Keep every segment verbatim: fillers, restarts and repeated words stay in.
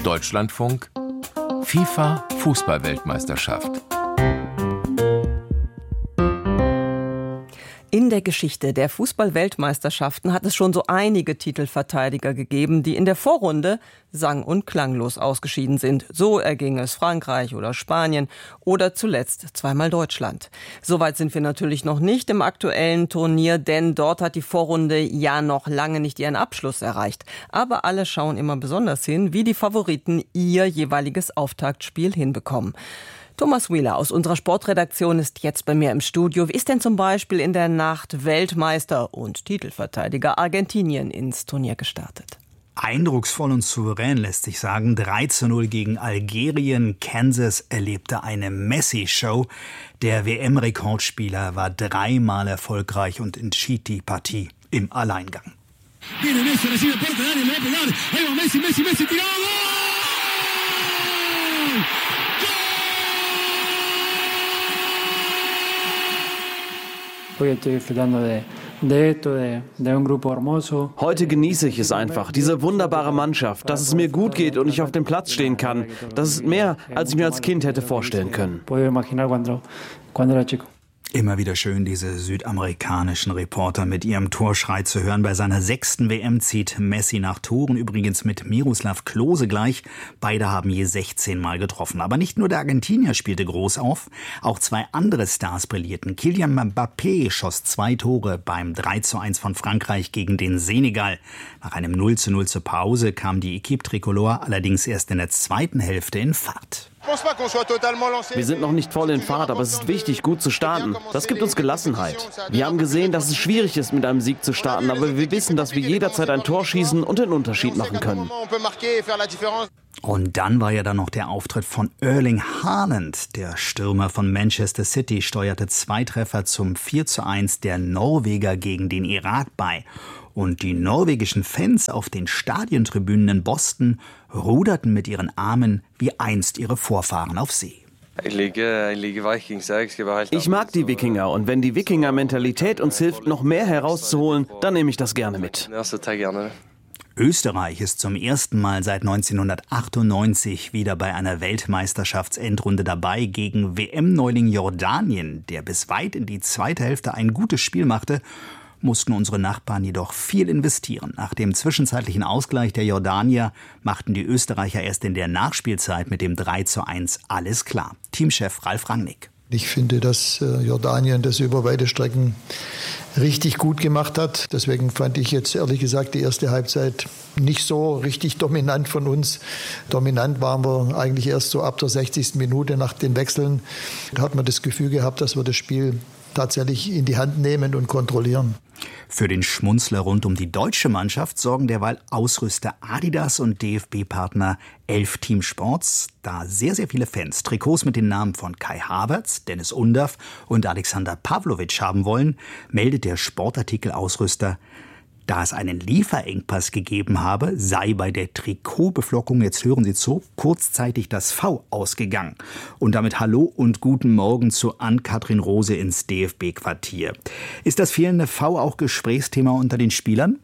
Deutschlandfunk FIFA Fußball-Weltmeisterschaft. In der Geschichte der Fußball-Weltmeisterschaften hat es schon so einige Titelverteidiger gegeben, die in der Vorrunde sang- und klanglos ausgeschieden sind. So erging es Frankreich oder Spanien oder zuletzt zweimal Deutschland. Soweit sind wir natürlich noch nicht im aktuellen Turnier, denn dort hat die Vorrunde ja noch lange nicht ihren Abschluss erreicht. Aber alle schauen immer besonders hin, wie die Favoriten ihr jeweiliges Auftaktspiel hinbekommen. Thomas Wheeler aus unserer Sportredaktion ist jetzt bei mir im Studio. Wie ist denn zum Beispiel in der Nacht Weltmeister und Titelverteidiger Argentinien ins Turnier gestartet? Eindrucksvoll und souverän lässt sich sagen. drei zu null gegen Algerien. Kansas erlebte eine Messi-Show. Der W M-Rekordspieler war dreimal erfolgreich und entschied die Partie im Alleingang. Heute genieße ich es einfach, diese wunderbare Mannschaft, dass es mir gut geht und ich auf dem Platz stehen kann. Das ist mehr, als ich mir als Kind hätte vorstellen können. Immer wieder schön, diese südamerikanischen Reporter mit ihrem Torschrei zu hören. Bei seiner sechsten W M zieht Messi nach Toren, übrigens mit Miroslav Klose gleich. Beide haben je sechzehn Mal getroffen. Aber nicht nur der Argentinier spielte groß auf, auch zwei andere Stars brillierten. Kylian Mbappé schoss zwei Tore beim drei zu eins von Frankreich gegen den Senegal. Nach einem null zu null zur Pause kam die Equipe Tricolore allerdings erst in der zweiten Hälfte in Fahrt. Wir sind noch nicht voll in Fahrt, aber es ist wichtig, gut zu starten. Das gibt uns Gelassenheit. Wir haben gesehen, dass es schwierig ist, mit einem Sieg zu starten, aber wir wissen, dass wir jederzeit ein Tor schießen und den Unterschied machen können. Und dann war ja dann noch der Auftritt von Erling Haaland. Der Stürmer von Manchester City steuerte zwei Treffer zum vier zu eins der Norweger gegen den Irak bei. Und die norwegischen Fans auf den Stadiontribünen in Boston ruderten mit ihren Armen wie einst ihre Vorfahren auf See. Ich mag die Wikinger und wenn die Wikinger-Mentalität uns hilft, noch mehr herauszuholen, dann nehme ich das gerne mit. Österreich ist zum ersten Mal seit neunzehnhundertachtundneunzig wieder bei einer Weltmeisterschaftsendrunde dabei gegen W M-Neuling Jordanien, der bis weit in die zweite Hälfte ein gutes Spiel machte, mussten unsere Nachbarn jedoch viel investieren. Nach dem zwischenzeitlichen Ausgleich der Jordanier machten die Österreicher erst in der Nachspielzeit mit dem drei zu eins alles klar. Teamchef Ralf Rangnick. Ich finde, dass Jordanien das über weite Strecken richtig gut gemacht hat. Deswegen fand ich jetzt ehrlich gesagt die erste Halbzeit nicht so richtig dominant von uns. Dominant waren wir eigentlich erst so ab der sechzigsten Minute nach den Wechseln. Da hat man das Gefühl gehabt, dass wir das Spiel tatsächlich in die Hand nehmen und kontrollieren. Für den Schmunzler rund um die deutsche Mannschaft sorgen derweil Ausrüster Adidas und D F B-Partner elf Team Sports, da sehr, sehr viele Fans Trikots mit den Namen von Kai Havertz, Dennis Undaff und Alexander Pavlovic haben wollen, meldet der Sportartikelausrüster, da es einen Lieferengpass gegeben habe, sei bei der Trikotbeflockung, jetzt hören Sie zu, kurzzeitig das V ausgegangen. Und damit Hallo und guten Morgen zu Ann-Kathrin Rose ins D F B-Quartier. Ist das fehlende V auch Gesprächsthema unter den Spielern?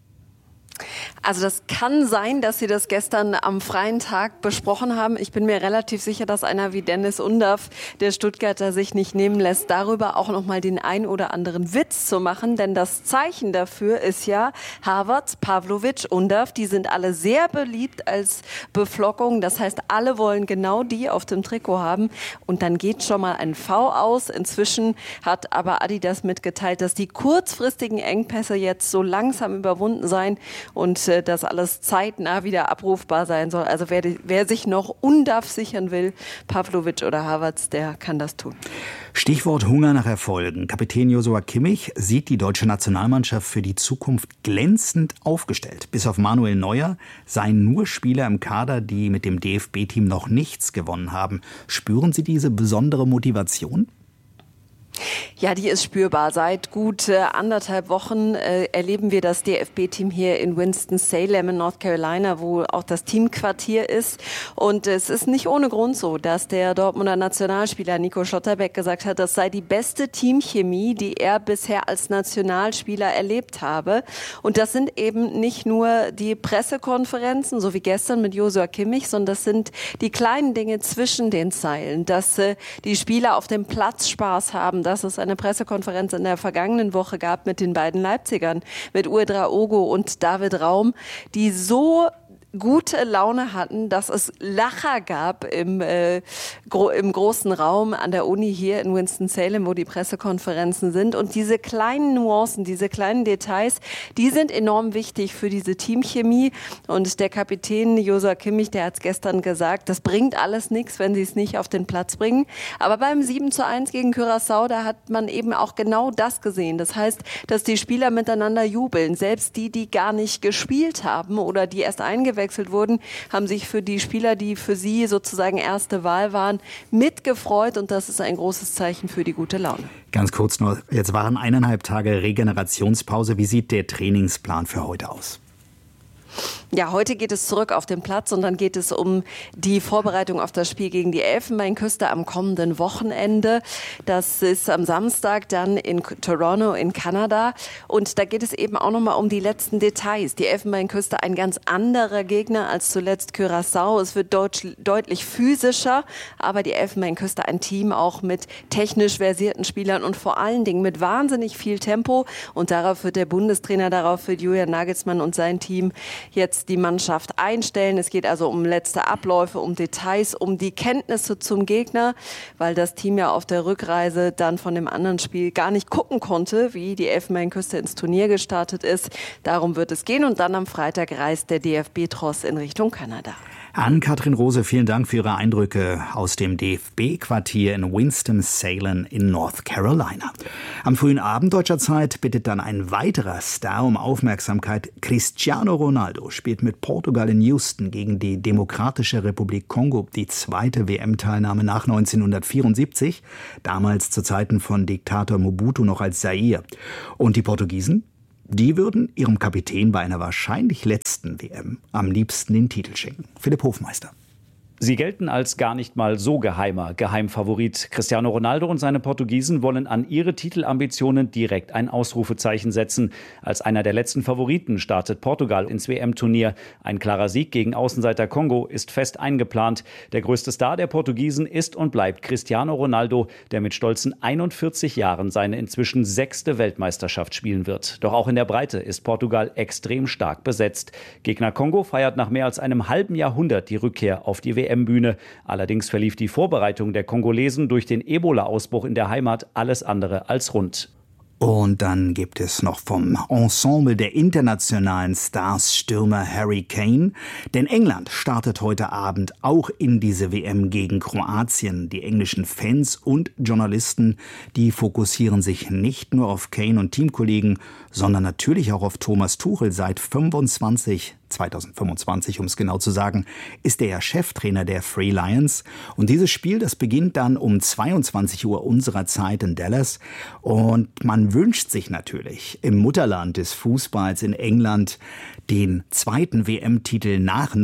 Also das kann sein, dass Sie das gestern am freien Tag besprochen haben. Ich bin mir relativ sicher, dass einer wie Dennis Undaff, der Stuttgarter, sich nicht nehmen lässt, darüber auch noch mal den ein oder anderen Witz zu machen. Denn das Zeichen dafür ist ja Havertz, Pavlovic, Undaff. Die sind alle sehr beliebt als Beflockung. Das heißt, alle wollen genau die auf dem Trikot haben. Und dann geht schon mal ein V aus. Inzwischen hat aber Adidas mitgeteilt, dass die kurzfristigen Engpässe jetzt so langsam überwunden seien und äh, dass alles zeitnah wieder abrufbar sein soll. Also wer, wer sich noch Undaff sichern will, Pavlovic oder Havertz, der kann das tun. Stichwort Hunger nach Erfolgen. Kapitän Joshua Kimmich sieht die deutsche Nationalmannschaft für die Zukunft glänzend aufgestellt. Bis auf Manuel Neuer seien nur Spieler im Kader, die mit dem D F B-Team noch nichts gewonnen haben. Spüren Sie diese besondere Motivation? Ja, die ist spürbar. Seit gut äh, anderthalb Wochen äh, erleben wir das D F B-Team hier in Winston-Salem in North Carolina, wo auch das Teamquartier ist. Und es ist nicht ohne Grund so, dass der Dortmunder Nationalspieler Nico Schlotterbeck gesagt hat, das sei die beste Teamchemie, die er bisher als Nationalspieler erlebt habe. Und das sind eben nicht nur die Pressekonferenzen, so wie gestern mit Joshua Kimmich, sondern das sind die kleinen Dinge zwischen den Zeilen, dass äh, die Spieler auf dem Platz Spaß haben, dass es eine Pressekonferenz in der vergangenen Woche gab mit den beiden Leipzigern, mit Uedraogo und David Raum, die so gute Laune hatten, dass es Lacher gab im, äh, gro- im großen Raum an der Uni hier in Winston-Salem, wo die Pressekonferenzen sind. Und diese kleinen Nuancen, diese kleinen Details, die sind enorm wichtig für diese Teamchemie. Und der Kapitän Joshua Kimmich, der hat es gestern gesagt, das bringt alles nichts, wenn sie es nicht auf den Platz bringen. Aber beim sieben zu eins gegen Curaçao, da hat man eben auch genau das gesehen. Das heißt, dass die Spieler miteinander jubeln. Selbst die, die gar nicht gespielt haben oder die erst eingewechselt wurden, haben sich für die Spieler, die für sie sozusagen erste Wahl waren, mitgefreut, und das ist ein großes Zeichen für die gute Laune. Ganz kurz nur, jetzt waren eineinhalb Tage Regenerationspause. Wie sieht der Trainingsplan für heute aus? Ja, heute geht es zurück auf den Platz und dann geht es um die Vorbereitung auf das Spiel gegen die Elfenbeinküste am kommenden Wochenende. Das ist am Samstag dann in Toronto in Kanada, und da geht es eben auch nochmal um die letzten Details. Die Elfenbeinküste ein ganz anderer Gegner als zuletzt Curaçao. Es wird deut- deutlich physischer, aber die Elfenbeinküste ein Team auch mit technisch versierten Spielern und vor allen Dingen mit wahnsinnig viel Tempo, und darauf wird der Bundestrainer, darauf wird Julian Nagelsmann und sein Team jetzt die Mannschaft einstellen. Es geht also um letzte Abläufe, um Details, um die Kenntnisse zum Gegner, weil das Team ja auf der Rückreise dann von dem anderen Spiel gar nicht gucken konnte, wie die Elfenbeinküste ins Turnier gestartet ist. Darum wird es gehen, und dann am Freitag reist der D F B-Tross in Richtung Kanada. Ann-Kathrin Rose, vielen Dank für Ihre Eindrücke aus dem D F B-Quartier in Winston-Salem in North Carolina. Am frühen Abend deutscher Zeit bittet dann ein weiterer Star um Aufmerksamkeit. Cristiano Ronaldo spielt mit Portugal in Houston gegen die Demokratische Republik Kongo die zweite W M-Teilnahme nach neunzehnhundertvierundsiebzig, damals zu Zeiten von Diktator Mobutu noch als Zaire. Und die Portugiesen? Die würden ihrem Kapitän bei einer wahrscheinlich letzten W M am liebsten den Titel schenken. Philipp Hofmeister. Sie gelten als gar nicht mal so geheimer Geheimfavorit. Cristiano Ronaldo und seine Portugiesen wollen an ihre Titelambitionen direkt ein Ausrufezeichen setzen. Als einer der letzten Favoriten startet Portugal ins W M-Turnier. Ein klarer Sieg gegen Außenseiter Kongo ist fest eingeplant. Der größte Star der Portugiesen ist und bleibt Cristiano Ronaldo, der mit stolzen einundvierzig Jahren seine inzwischen sechste Weltmeisterschaft spielen wird. Doch auch in der Breite ist Portugal extrem stark besetzt. Gegner Kongo feiert nach mehr als einem halben Jahrhundert die Rückkehr auf die W M. Bühne. Allerdings verlief die Vorbereitung der Kongolesen durch den Ebola-Ausbruch in der Heimat alles andere als rund. Und dann gibt es noch vom Ensemble der internationalen Stars Stürmer Harry Kane. Denn England startet heute Abend auch in diese W M gegen Kroatien. Die englischen Fans und Journalisten, die fokussieren sich nicht nur auf Kane und Teamkollegen, sondern natürlich auch auf Thomas Tuchel. Seit fünfundzwanzig, zweitausendfünfundzwanzig, um es genau zu sagen, ist er ja Cheftrainer der Three Lions. Und dieses Spiel, das beginnt dann um zweiundzwanzig Uhr unserer Zeit in Dallas. Und man wünscht sich natürlich im Mutterland des Fußballs in England den zweiten W M-Titel nach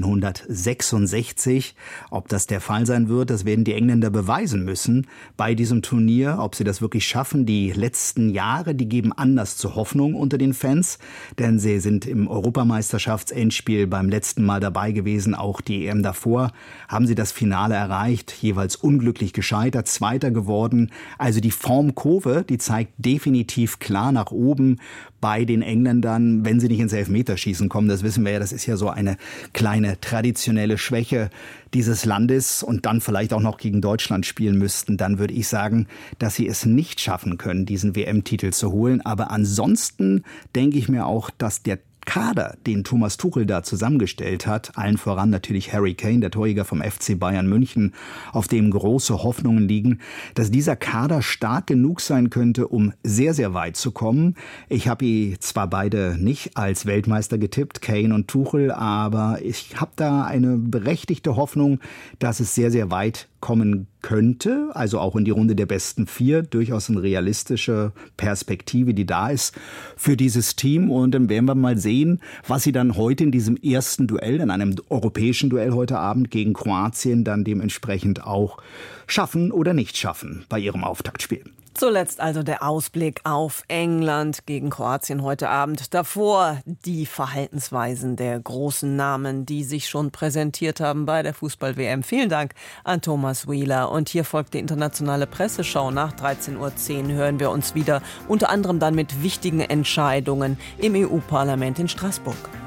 neunzehnhundertsechsundsechzig. Ob das der Fall sein wird, das werden die Engländer beweisen müssen bei diesem Turnier. Ob sie das wirklich schaffen, die letzten Jahre, die geben Anlass zur Hoffnung unter den Fans. Denn sie sind im Europameisterschaftsendspiel beim letzten Mal dabei gewesen. Auch die E M davor haben sie das Finale erreicht, jeweils unglücklich gescheitert, Zweiter geworden. Also die Formkurve, die zeigt definitiv klar nach oben bei den Engländern, wenn sie nicht ins Elfmeterschießen kommen. Das wissen wir ja, das ist ja so eine kleine traditionelle Schwäche dieses Landes, und dann vielleicht auch noch gegen Deutschland spielen müssten. Dann würde ich sagen, dass sie es nicht schaffen können, diesen W M-Titel zu holen. Aber ansonsten denke ich mir auch, dass der Kader, den Thomas Tuchel da zusammengestellt hat, allen voran natürlich Harry Kane, der Torjäger vom F C Bayern München, auf dem große Hoffnungen liegen, dass dieser Kader stark genug sein könnte, um sehr, sehr weit zu kommen. Ich habe ihn zwar beide nicht als Weltmeister getippt, Kane und Tuchel, aber ich habe da eine berechtigte Hoffnung, dass es sehr, sehr weit kommen könnte, also auch in die Runde der besten vier, durchaus eine realistische Perspektive, die da ist für dieses Team. Und dann werden wir mal sehen, was sie dann heute in diesem ersten Duell, in einem europäischen Duell heute Abend gegen Kroatien dann dementsprechend auch schaffen oder nicht schaffen bei ihrem Auftaktspiel. Zuletzt also der Ausblick auf England gegen Kroatien heute Abend. Davor die Verhaltensweisen der großen Namen, die sich schon präsentiert haben bei der Fußball-W M. Vielen Dank an Thomas Wheeler. Und hier folgt die internationale Presseschau. Nach dreizehn Uhr zehn hören wir uns wieder, unter anderem dann mit wichtigen Entscheidungen im E U-Parlament in Straßburg.